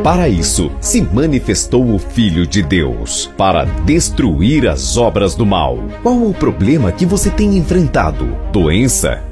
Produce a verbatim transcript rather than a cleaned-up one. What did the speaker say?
Para isso, se manifestou o Filho de Deus, para destruir as obras do mal. Qual o problema que você tem enfrentado? Doença?